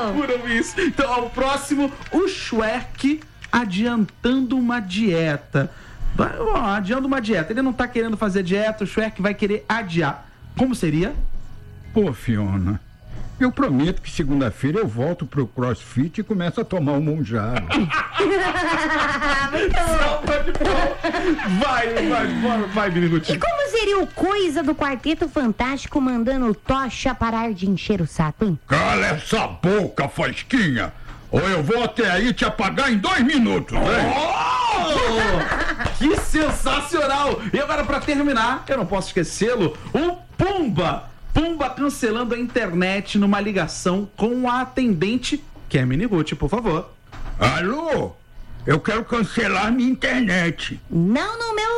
loucura isso. Então, ao próximo, o Shrek adiantando uma dieta. Adiando uma dieta. Ele não tá querendo fazer dieta, o Shrek vai querer adiar. Como seria? Pô, Fiona, eu prometo que segunda-feira eu volto pro CrossFit e começo a tomar um monjaro. Vai, menino. E como seria o Coisa do Quarteto Fantástico mandando Tocha parar de encher o saco, hein? Cala essa boca, Fasquinha! Ou eu vou até aí te apagar em 2 minutos, hein? Que sensacional! E agora, pra terminar, eu não posso esquecê-lo, o Pumba cancelando a internet numa ligação com a atendente, que é a Mini Ruth, por favor. Alô? Eu quero cancelar minha internet. Não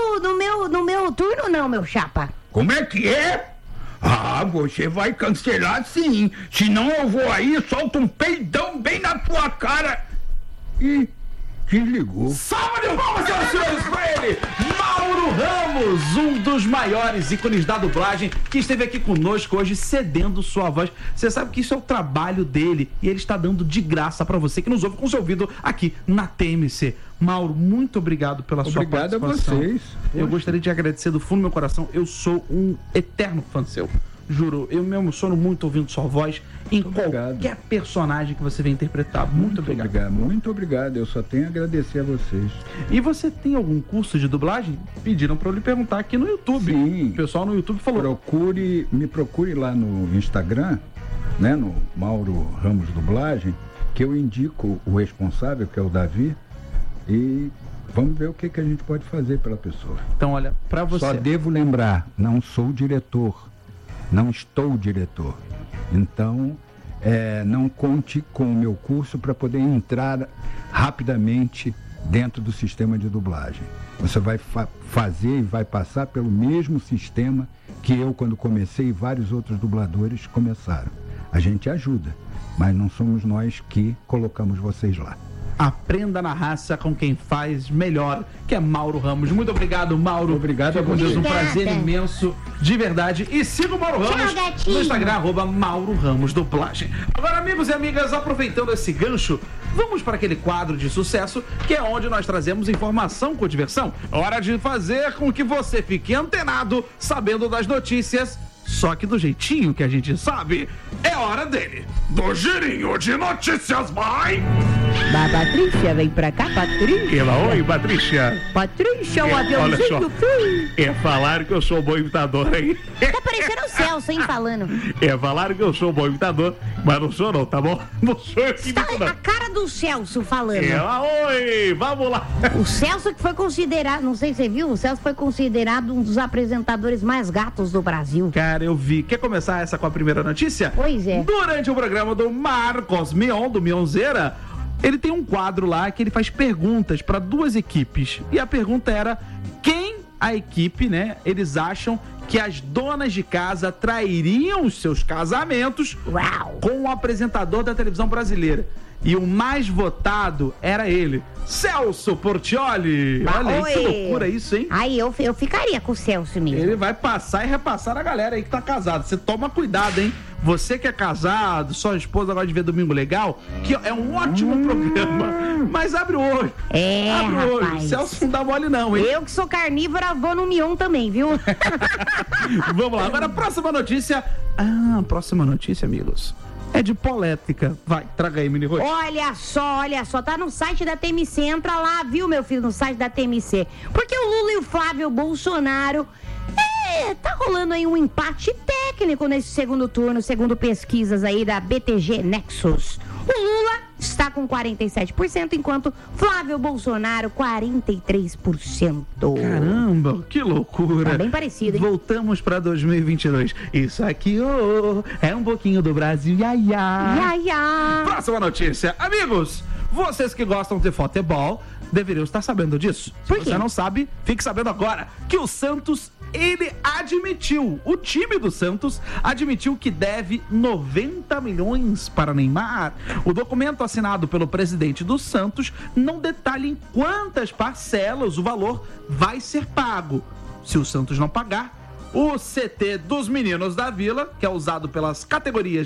no meu turno não, meu chapa. Como é que é? Ah, você vai cancelar sim. Senão eu vou aí e solto um peidão bem na tua cara. Ih, desligou. Salva de palmas, senhoras e senhores, pra ele, Mauro Ramos, um dos maiores ícones da dublagem, que esteve aqui conosco hoje cedendo sua voz. Você sabe que isso é o trabalho dele e ele está dando de graça pra você que nos ouve com seu ouvido aqui na TMC. Mauro, muito obrigado pela sua participação. Obrigado a vocês. Eu gostaria de agradecer do fundo do meu coração. Eu sou um eterno fã seu. Juro, eu me emociono muito ouvindo sua voz em qualquer personagem que você vem interpretar. Muito obrigado. Muito obrigado. Eu só tenho a agradecer a vocês. E você tem algum curso de dublagem? Pediram para eu lhe perguntar aqui no YouTube. Sim. O pessoal no YouTube falou. Me procure lá no Instagram, né, no Mauro Ramos Dublagem, que eu indico o responsável, que é o Davi, e vamos ver o que a gente pode fazer pela pessoa. Então, olha, para você... Só devo lembrar, não sou diretor, não estou diretor. Então, não conte com o meu curso para poder entrar rapidamente dentro do sistema de dublagem. Você vai fazer e vai passar pelo mesmo sistema que eu, quando comecei, e vários outros dubladores começaram. A gente ajuda, mas não somos nós que colocamos vocês lá. Aprenda na raça com quem faz melhor, que é Mauro Ramos. Muito obrigado, Mauro. Obrigado a vocês. Um prazer imenso, de verdade. E siga o Mauro Ramos no Instagram, @Mauro Ramos Dublagem. Agora, amigos e amigas, aproveitando esse gancho, vamos para aquele quadro de sucesso, que é onde nós trazemos informação com diversão. Hora de fazer com que você fique antenado, sabendo das notícias, só que do jeitinho que a gente sabe. É hora dele, do girinho de notícias, vai! Da Patrícia, vem pra cá, Patrícia. Oi, Patrícia. Patrícia, o aviãozinho fui. Falaram que eu sou um bom imitador, hein? Tá parecendo o Celso, hein, falando. Falaram que eu sou um bom imitador, mas não sou não, tá bom? Não sou eu que imito, não. A cara do Celso falando. Oi, vamos lá. O Celso que foi considerado, não sei se você viu, o Celso foi considerado um dos apresentadores mais gatos do Brasil. Cara, eu vi. Quer começar essa com a primeira notícia? Pois é. Durante o programa do Marcos Mion, do Mionzeira, ele tem um quadro lá que ele faz perguntas para 2 equipes. E a pergunta era: quem a equipe, né, eles acham que as donas de casa trairiam os seus casamentos com o apresentador da televisão brasileira? E o mais votado era ele, Celso Portiolli. Olha aí, que loucura isso, hein? Aí eu ficaria com o Celso mesmo. Ele vai passar e repassar a galera aí que tá casada. Você toma cuidado, hein? Você que é casado, sua esposa gosta de ver Domingo Legal, que é um ótimo programa. Mas abre o olho. Abre o olho. Rapaz. Celso não dá mole não, hein? Eu que sou carnívora vou no Mion também, viu? Vamos lá, agora a próxima notícia. Próxima notícia, amigos, é de política. Vai, traga aí, Mini Ruth. Olha só, tá no site da TMC, entra lá, viu, meu filho, no site da TMC. Porque o Lula e o Flávio Bolsonaro, tá rolando aí um empate técnico nesse segundo turno, segundo pesquisas aí da BTG Nexus. O Lula está com 47%, enquanto Flávio Bolsonaro, 43%. Caramba, que loucura. Tá bem parecido, hein? Voltamos pra 2022. Isso aqui, é um pouquinho do Brasil, Iaiá. Próxima notícia. Amigos, vocês que gostam de futebol deveriam estar sabendo disso. Se você não sabe, fique sabendo agora que o Santos, o time do Santos admitiu que deve 90 milhões para Neymar. O documento assinado pelo presidente do Santos não detalha em quantas parcelas o valor vai ser pago. Se o Santos não pagar, o CT dos Meninos da Vila, que é usado pelas categorias